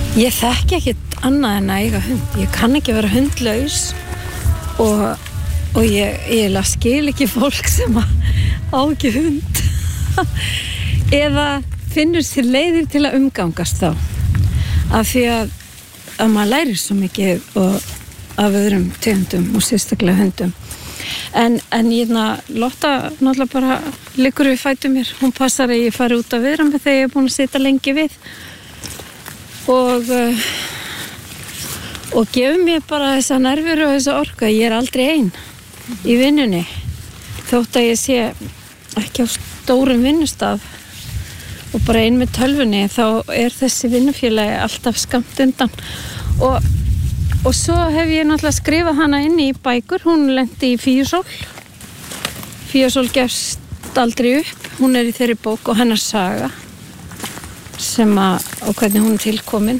Ég þekki ekkert annað en að eiga hund. Ég kann ekki vera hundlaus og ég skil ekki fólk sem á ekki hund eða finnur sér leiðir til að umgangast þá. Af því að maður lærir svo mikið af öðrum tegundum og sérstaklega hundum. En Lotta náttúrulega bara liggur við fætum mér. Hún passar að ég fari út að vera með þegar ég er búin að sitja lengi við. Og gefur mér bara þessa nervur og þessa orku. Ég er aldrei ein í vinnunni. Þótt að ég sé ekki á stórum vinnustað og bara ein með tölvunni, þá er þessi vinnufélagi alltaf skammt undan. Og svo hef ég náttúrulega skrifað hana inn í bækur. Hún lenti í Fíusól. Fíusól gefst aldrei upp. Hún er í þeirri bók og hennar saga og hvernig hún er tilkomin.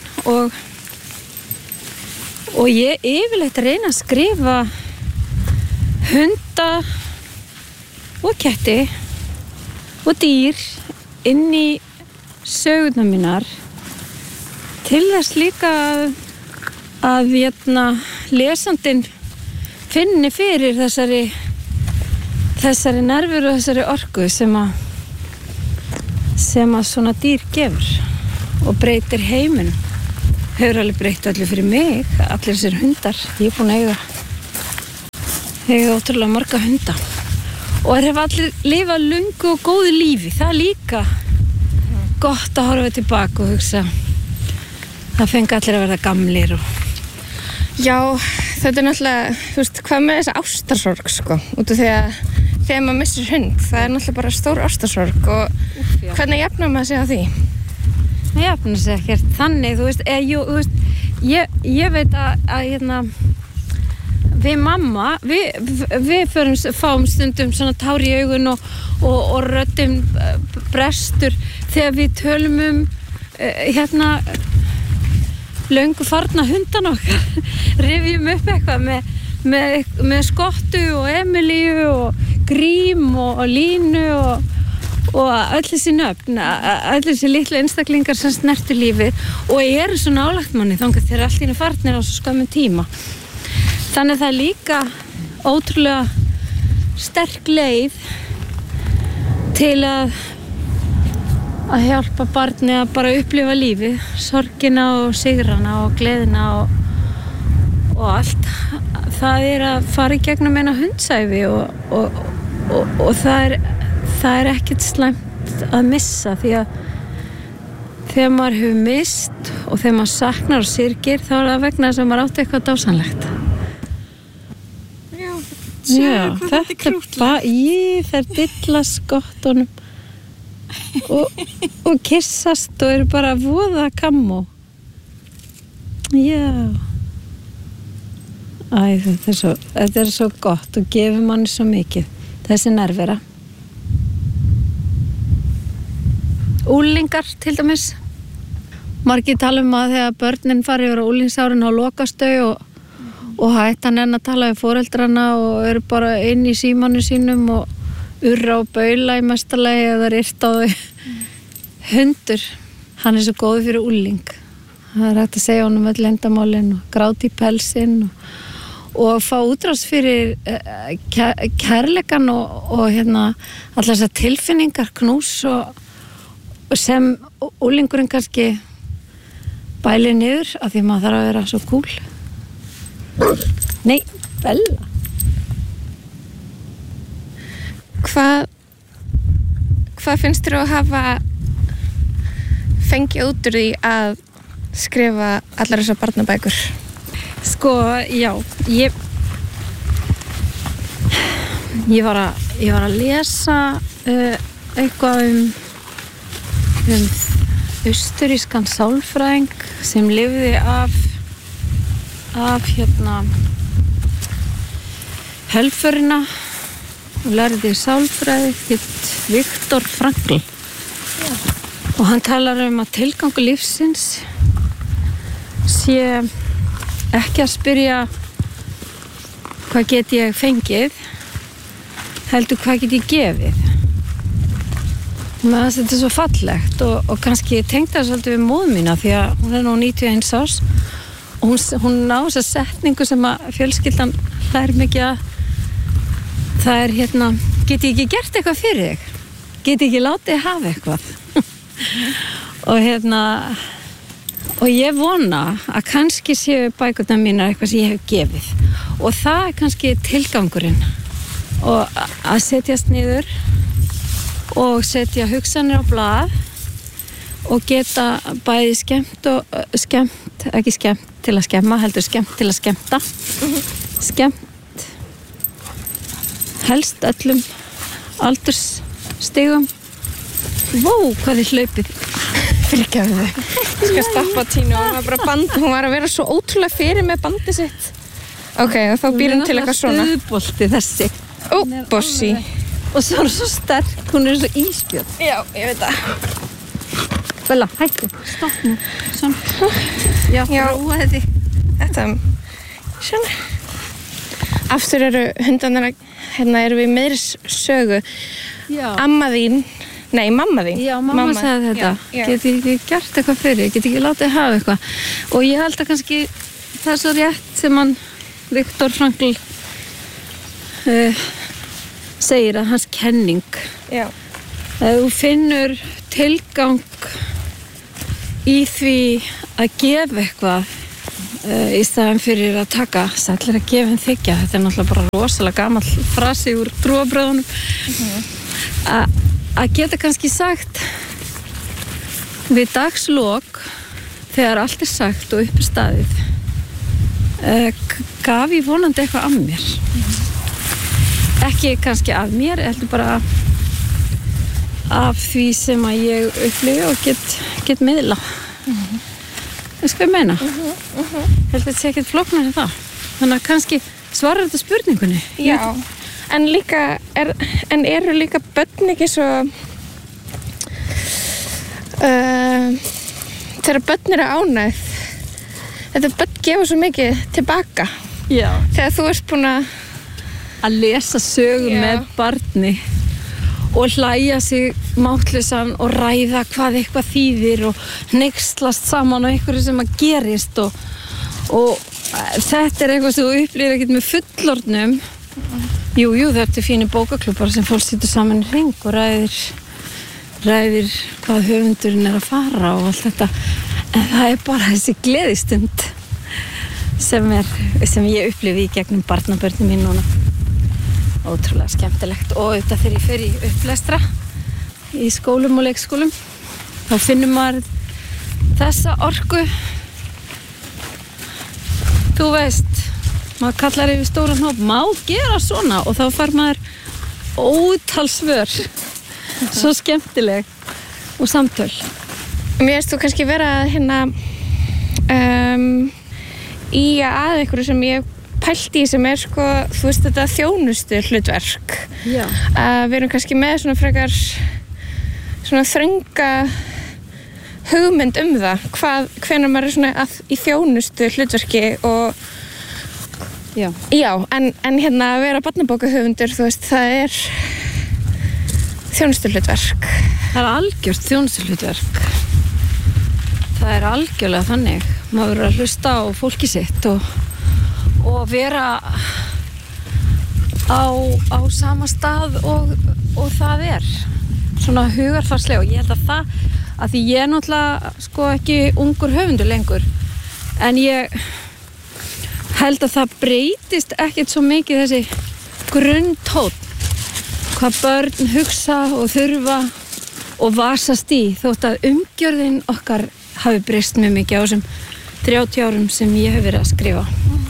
Og ég yfirleitt reyna að skrifa hunda og ketti og dýr inn í sögurnar mínar til þess líka að lesandinn finni fyrir þessari nervur og þessari orku sem að svona dýr gefur og breytir heiminum. Hefur alveg breytt allir fyrir mig, allir þessir hundar. Ég er búin að eiga ótrúlega marga hunda og hef allir lifað löngu og góðu lífi. Það er líka gott að horfa tilbaka og hugsa það fengi allir að verða gamlir Já, þetta er náttúrulega, þú veist, hvað með þessa ástarsorg, sko, út af því að þegar maður missir hund, það er náttúrulega bara stór ástarsorg og hvernig jafnar maður sig á því? Það jafnar sig ekkert þannig, þú veist, ég veit að við mamma, við fáum stundum svona tár í augun og röddin brestur þegar við tölum löngu farna hundan okkar. Rifjum upp eitthvað með Skottu og Emilíu og Grím og Línu og öll þessi nöfn, öll þessi litlu einstaklingar sem snertu lífið og eru svo nálægt manni þangað þegar allt í einu farnir á svo skömmum tíma. Þannig að það er líka ótrúlega sterk leið til að hjálpa barni að bara upplifa lífið, sorgina og sigrana og gleðina og allt. Það er að fara í gegnum eina hundsæfi og það er ekkert slæmt að missa því að þegar maður hefur mist og þegar maður saknar og syrgir þá er það vegna þess að maður átti eitthvað dásanlegt. Já, þetta er krúttlegt. Það er dilla skottunum og kissast og eru bara voða kammó. Já. Þetta er svo gott og gefur manni svo mikið. Þessi nærvera. Úlingar til dæmis. Margir tala að þegar börnin fari yfir á úlingsárin á lokastöðu og hættan enn að tala við foreldrana og eru bara inn í símanu sínum og urra og baula í mestalagi eða yrta á þau. Hundur, hann er svo góður fyrir úling. Það er hægt að segja honum öll leyndarmálin og gráta í pelsinn og fá útrás fyrir kærleikann og allar þessar tilfinningar, knús og sem úlingurinn kannski bælir niður af því maður þarf að vera svo kúl. Nei, Bella. Hvað finnst þér að hafa fengið út úr því að skrifa allar þessar barnabækur? Sko, já, ég var að lesa eitthvað um austurískan sálfræðing sem lifði af helförina og lærði sálfræði, hitt Viktor Frankl. Og hann talar að tilgangur lífsins sé ekki að spyrja hvað get ég fengið, heldur hvað get ég gefið. Þetta svo fallegt og kannski tengd það svolítið við móður mína því að hún nú 91 árs og hún ná þessa setningu sem að fjölskyldan hlær mikið að það get ég ekki gert eitthvað fyrir þig? Get ég ekki látið hafa eitthvað? og ég vona að kannski séu bækurnar mínar eitthvað sem ég hef gefið og það kannski tilgangurinn og að setjast niður og setja hugsanir á blað og geta bæði skemmt, ekki skemmt til að skemma, heldur skemmt til að skemmta. Skemmt helst öllum aldursstigum. Vó, hvað þið hlaupið. Fyrirgefðu þau. Ég skal stoppa Tínu og hún var að vera svo ótrúlega fyrir með bandið sitt. Ok, og þá býr hún til eitthvað svona. Hún er stuðbolti þessi. Ó, bossi. Og svo svo sterk, hún er svo íspjöld. Já, ég veit það. Bella, hættu, stopp nú. Já, róa þetta. Svona. Aftur eru hundarnir, eru við meiri sögu. Já. Mamma þín. Já, mamma sagði þetta. Geti ekki gert eitthvað fyrir, geti ekki látið hafa eitthvað. Og ég held að kannski það er svo rétt sem hann Viktor Frankl segir að hans kenning. Já. Þú finnur tilgang í því að gefa eitthvað í staðan fyrir að taka sætlir að gefa en þykja. Þetta er náttúrulega bara rosalega gamall frasi úr trúarbröðunum. Að geta kannski sagt við dagslok þegar allt er sagt og upp er staðið gaf ég vonandi eitthvað af mér. Ekki kannski af mér, heldur bara af því sem að ég upplifi og get miðla. Veist hvað ég meina? Heldur þetta sé ekkert flóknar en það. Þannig að kannski svarar þetta spurningunni. Já, en líka eru líka börn ekki svo þegar börn eru ánægð þetta börn gefa svo mikið tilbaka. Já. Þegar þú ert búin að lesa sögu með barni og hlæja sig máttlausan og ræða hvað eitthvað þýðir og hneykslast saman á einhverju sem að gerist og þetta er eitthvað sem þú upplifir ekkert með fullorðnum. Jú, þetta er fínir bókaklúbar sem fólk situr saman í hring og ræðir hvað höfundurinn er að fara og allt þetta. En það er bara þessi gleðistund sem ég upplifi í gegnum barnabörnin mín núna. Ótrúlega skemmtilegt og auðvitað þegar ég fer í upplestra í skólum og leikskólum þá finnum maður þessa orku. Þú veist, maður kallar yfir stóran hóp, má gera svona og þá fær maður ótal svör. Svo skemmtileg og samtöl. Mér veist þú kannski vera í að einhverju sem ég pælti í sem er sko, þú veist þetta þjónustu hlutverk. Já. Við erum kannski með svona frekar svona þrönga hugmynd það hvenær maður er svona í þjónustu hlutverki og Já, en að vera barnabókahöfundur, þú veist, það er þjónustuhlutverk. það er algjört þjónustuhlutverk. Það er algjörlega þannig. Maður verður að hlusta á fólki sitt og vera á sama stað og það er. Svona hugarfarslega og ég held að það, að því ég er náttúrulega sko ekki ungur höfundur lengur, en ég held að það breytist ekkert svo mikið þessi grunntónn, hvað börn hugsa og þurfa og vasast í, þótt að umgjörðin okkar hafi breyst mjög mikið á þessum 30 árum sem ég hef verið að skrifa.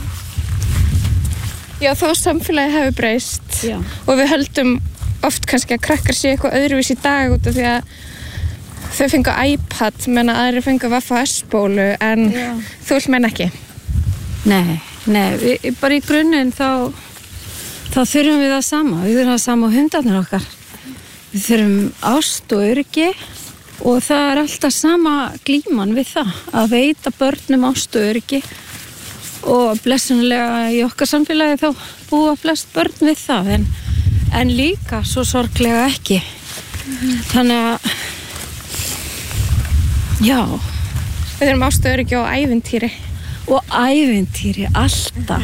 Já, þó samfélagi hefur breyst. Já. Og við höldum oft kannski að krakkar sé eitthvað öðruvís í dag út af því að þau fengu iPad meðan aðrir fengu VHS-bólu en þú vilt menn ekki. Nei, bara í grunninn þá þurfum við það sama. Við þurfum það sama á hundarnir okkar. Við þurfum ást og öryggi og það er alltaf sama glíman við það, að veita börnum ást og öryggi og blessunlega í okkar samfélagi þá búa flest börn við það en líka svo sorglega ekki Þannig að já, Við þurfum ástöðuriki og ævintýri. og ævintýri alltaf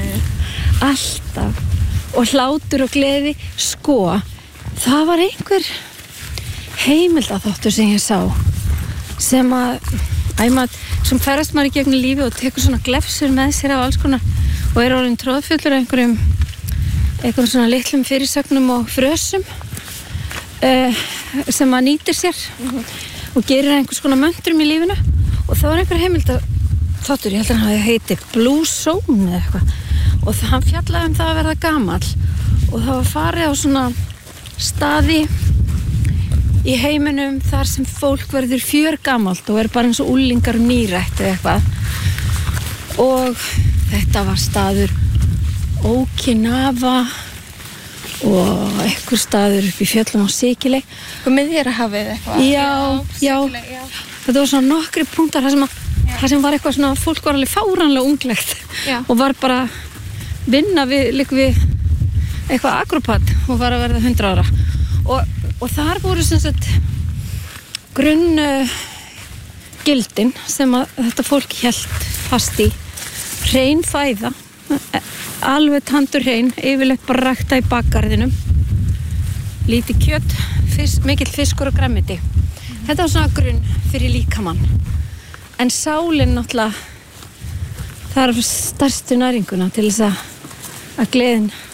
og hlátur og gleði. Sko, það var einhver heimildaþáttur sem ég sá sem að sem ferðast maður í gegnum lífi og tekur svona glefsur með sér af alls konar og orðinn tróðfullur af einhverjum svona litlum fyrirsögnum og frösum sem maður nýtir sér og gerir einhvers konar möntrum í lífinu. Og það var einhver heimildaþáttur, ég held að hann heiti Blue Zone eða eitthvað, og hann fjallaði það að verða gamall og það var farið á svona staði í heiminum þar sem fólk verður fjörgamalt og er bara eins og unglingar nýrætt eða eitthvað. Og þetta var staður Okinawa og einhver staður upp í fjöllum á Sikiley. Miðjarðarhafið eitthvað. Já. Þetta var svona nokkri punktar þar sem var eitthvað svona, fólk var alveg fáránlega unglegt og var bara vinna við eitthvað akrobat og var að verða 100 ára. Og þar voru sem sagt grunngildin sem að þetta fólk hélt fast í. Hrein fæða, alveg tandur hrein, yfirleitt bara rækta í bakgarðinum. Lítið kjöt, mikill fiskur og grænmeti. Þetta var svona grunn fyrir líkamann. En sálin náttúrulega þarf stærstu næringuna til þess að gleðin